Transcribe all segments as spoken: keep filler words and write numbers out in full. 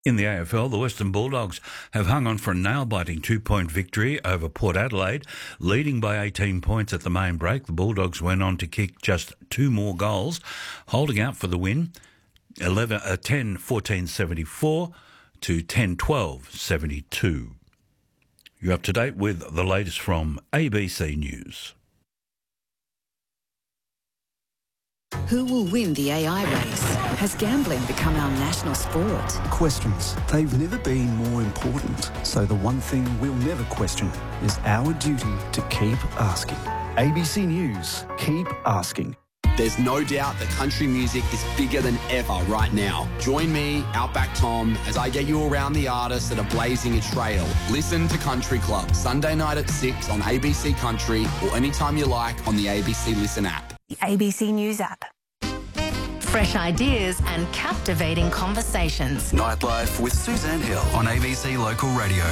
In the A F L, the Western Bulldogs have hung on for a nail-biting two-point victory over Port Adelaide, leading by eighteen points at the main break. The Bulldogs went on to kick just two more goals, holding out for the win, eleven, uh, ten fourteen seventy-four to ten twelve seventy-two. You're up to date with the latest from A B C News. Who will win the A I race? Has gambling become our national sport? Questions. They've never been more important. So the one thing we'll never question is our duty to keep asking. A B C News. Keep asking. There's no doubt that country music is bigger than ever right now. Join me, Outback Tom, as I get you around the artists that are blazing a trail. Listen to Country Club, Sunday night at six on A B C Country or anytime you like on the A B C Listen app. The A B C News app. Fresh ideas and captivating conversations. Nightlife with Suzanne Hill on A B C Local Radio.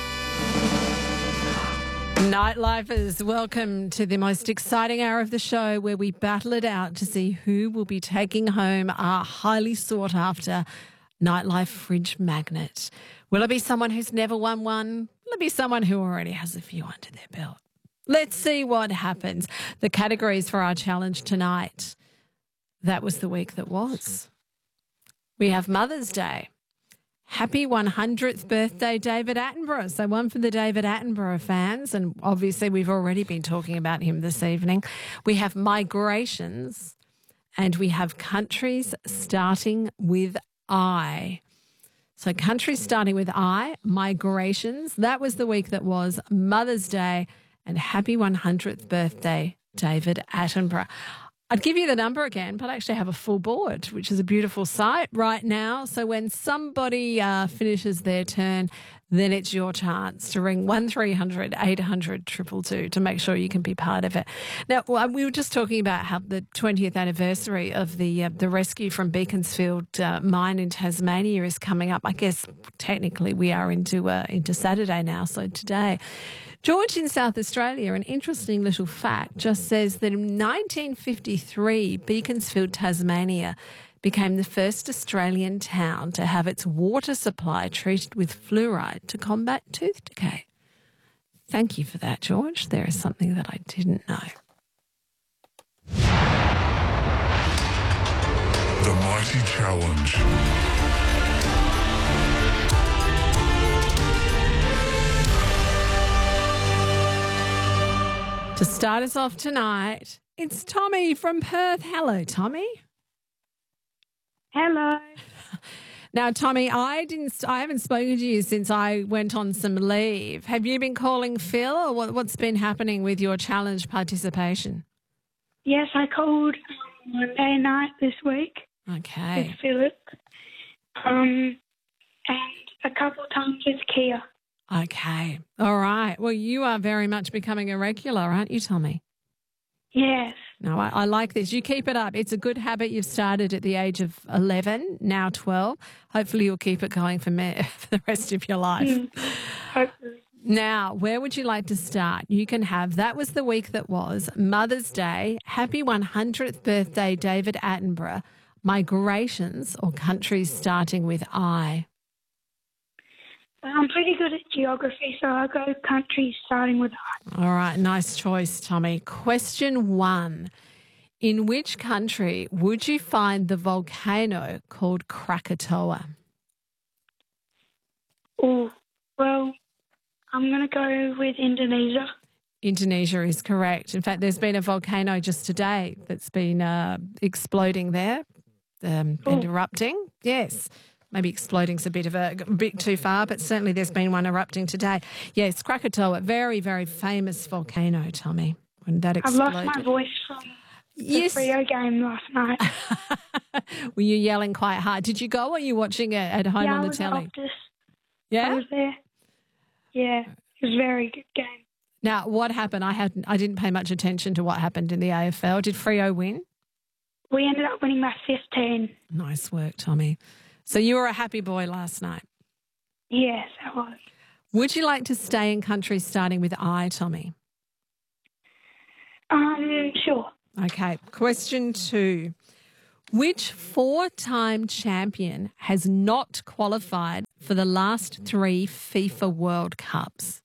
Nightlifers, welcome to the most exciting hour of the show where we battle it out to see who will be taking home our highly sought after Nightlife fridge magnet. Will it be someone who's never won one? Will it be someone who already has a few under their belt? Let's see what happens. The categories for our challenge tonight. That was the week that was. We have Mother's Day. Happy one hundredth birthday, David Attenborough. So one for the David Attenborough fans, and obviously we've already been talking about him this evening. We have migrations, and we have countries starting with I. So countries starting with I, migrations. That was the week that was, Mother's Day, and happy one hundredth birthday, David Attenborough. I'd give you the number again, but I actually have a full board, which is a beautiful sight right now. So when somebody uh, finishes their turn, then it's your chance to ring one three hundred eight hundred two two two to make sure you can be part of it. Now, we were just talking about how the twentieth anniversary of the uh, the rescue from Beaconsfield uh, mine in Tasmania is coming up. I guess technically we are into uh, into Saturday now, so today. George in South Australia, an interesting little fact, just says that in nineteen fifty-three, Beaconsfield, Tasmania, became the first Australian town to have its water supply treated with fluoride to combat tooth decay. Thank you for that, George. There is something that I didn't know. The Mighty Challenge. To start us off tonight, it's Tommy from Perth. Hello, Tommy. Hello. Now, Tommy, I didn't. I haven't spoken to you since I went on some leave. Have you been calling Phil, or what, what's been happening with your challenge participation? Yes, I called Monday night this week. Okay. With Philip. Um, and a couple of times with Kia. Okay. All right. Well, you are very much becoming a regular, aren't you, Tommy? Yes. No, I, I like this. You keep it up. It's a good habit you've started at the age of eleven, now twelve. Hopefully you'll keep it going for, me, for the rest of your life. Mm, hopefully. Now, where would you like to start? You can have, that was the week that was, Mother's Day, happy one hundredth birthday, David Attenborough, migrations or countries starting with I. I'm pretty good at geography, so I'll go countries starting with I. All right, nice choice, Tommy. Question one. In which country would you find the volcano called Krakatoa? Oh, well, I'm going to go with Indonesia. Indonesia is correct. In fact, there's been a volcano just today that's been uh, exploding there um, and erupting. Yes. Maybe exploding's a bit of a, a bit too far, but certainly there's been one erupting today. Yes, Krakatoa, very, very famous volcano, Tommy, when that exploded. I've lost my voice from the yes. Freo game last night. Were you yelling quite hard? Did you go or were you watching it at home yeah, on the I was telly? Optus. Yeah? I was there. Yeah, it was a very good game. Now, what happened? I hadn't. I didn't pay much attention to what happened in the A F L. Did Freo win? We ended up winning by fifteen. Nice work, Tommy. So you were a happy boy last night? Yes, I was. Would you like to stay in countries starting with I, Tommy? Um, sure. Okay. Question two. Which four-time champion has not qualified for the last three FIFA World Cups?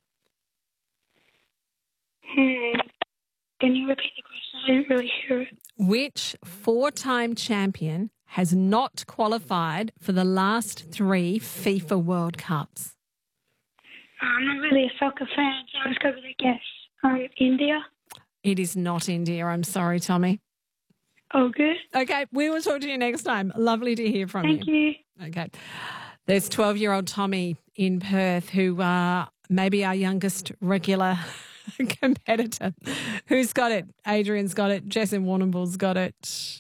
Hmm. Can you repeat the question? I didn't really hear it. Which four-time champion has not qualified for the last three FIFA World Cups? I'm not really a soccer fan, so I'll just go with a guess. Um, India? It is not India. I'm sorry, Tommy. Oh, good. Okay, we will talk to you next time. Lovely to hear from Thank you. you. Okay. There's twelve-year-old Tommy in Perth who uh, may be our youngest regular competitor. Who's got it? Adrian's got it. Jess in Warrnambool's got it.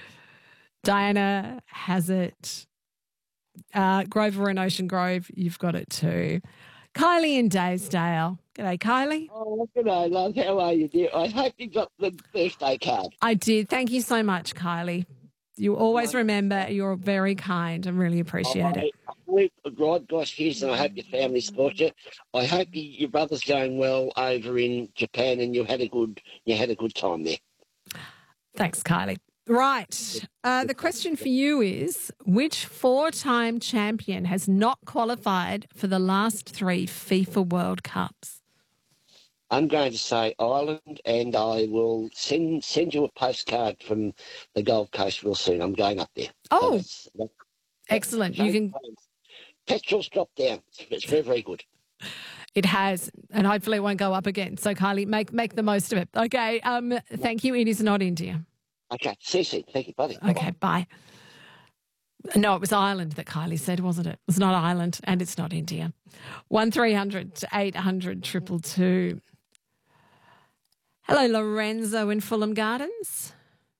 Diana has it. Uh, Grover in Ocean Grove, you've got it too. Kylie in Daysdale. G'day, Kylie. Oh, g'day, love. How are you, dear? I hope you got the birthday card. I did. Thank you so much, Kylie. You always remember. You're very kind. I really appreciate it. I, God, gosh, here's, and I hope your family support you. I hope you, your brother's going well over in Japan, and you had a good, you had a good time there. Thanks, Kylie. Right. Uh, the question for you is, which four-time champion has not qualified for the last three FIFA World Cups? I'm going to say Ireland, and I will send send you a postcard from the Gold Coast real soon. I'm going up there. Oh, so that's, that's, excellent. You can. Petrol's dropped down. It's very, very good. It has, and hopefully it won't go up again. So, Kylie, make make the most of it. Okay. Um. Thank you. It is not India. Okay. See you soon. Thank you, buddy. Okay. Bye. No, it was Ireland that Kylie said, wasn't it? It was not Ireland, and it's not India. One three hundred eight hundred triple two. Hello, Lorenzo in Fulham Gardens.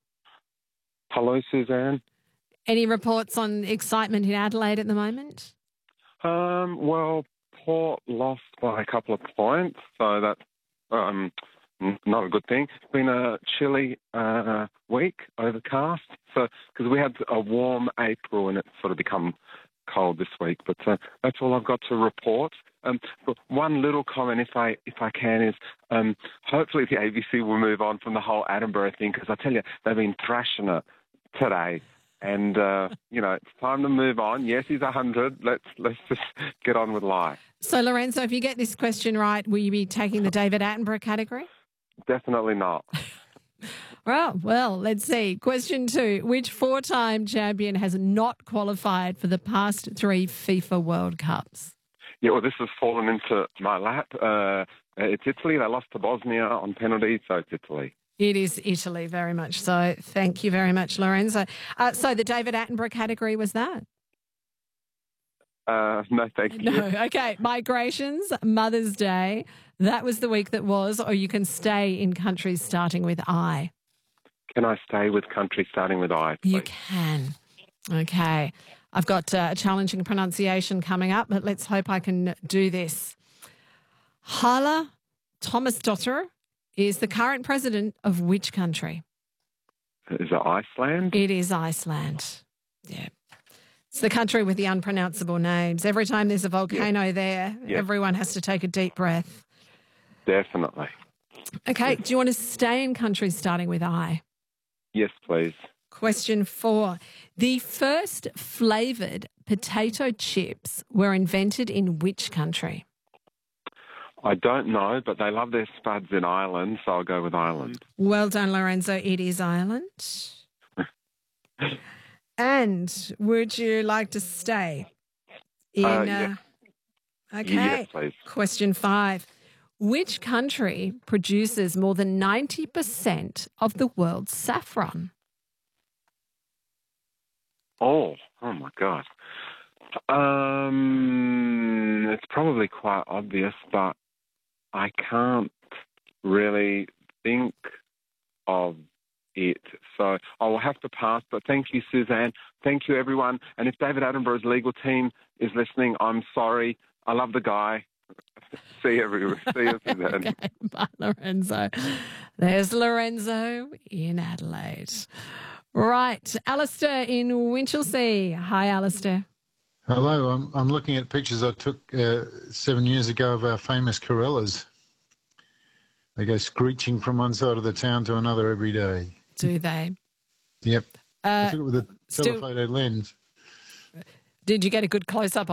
Hello, Suzanne. Any reports on excitement in Adelaide at the moment? Um, well, Port lost by a couple of points, so that's um, not a good thing. It's been a chilly uh, week, overcast, so because we had a warm April and it's sort of become cold this week. But uh, that's all I've got to report. Um, but one little comment, if I if I can, is um, hopefully the A B C will move on from the whole Attenborough thing, because I tell you, they've been thrashing it today. And, uh, you know, it's time to move on. Yes, he's one hundred. Let's let's just get on with life. So, Lorenzo, if you get this question right, will you be taking the David Attenborough category? Definitely not. Well, well, let's see. Question two. Which four-time champion has not qualified for the past three FIFA World Cups? Yeah, well, this has fallen into my lap. Uh, it's Italy. They lost to Bosnia on penalties, so it's Italy. It is Italy, very much so. Thank you very much, Lorenzo. Uh, so the David Attenborough category was that? Uh, no, thank you. No, okay. Migrations, Mother's Day. That was the week that was, or you can stay in countries starting with I. Can I stay with countries starting with I, please? You can. Okay. I've got uh, a challenging pronunciation coming up, but let's hope I can do this. Hala Thomasdottir is the current president of which country? Is it Iceland? It is Iceland. Yeah. It's the country with the unpronounceable names. Every time there's a volcano yeah. there, yeah. everyone has to take a deep breath. Definitely. Okay. Yes. Do you want to stay in countries starting with I? Yes, please. Question four. The first flavoured potato chips were invented in which country? I don't know, but they love their spuds in Ireland, so I'll go with Ireland. Well done, Lorenzo. It is Ireland. And would you like to stay in... Uh, yes. Uh, okay. Yes, please. Question five. Which country produces more than ninety percent of the world's saffron? Oh, oh my God. Um, it's probably quite obvious, but I can't really think of it. So I will have to pass, but thank you, Suzanne. Thank you, everyone. And if David Attenborough's legal team is listening, I'm sorry. I love the guy. See you, everyone. See you, Suzanne. Okay, bye, Lorenzo. There's Lorenzo in Adelaide. Right, Alistair in Winchelsea. Hi, Alistair. Hello, I'm, I'm looking at pictures I took uh, seven years ago of our famous Corellas. They go screeching from one side of the town to another every day. Do they? Yep. I Uh, took it with a still- telephoto lens. Did you get a good close-up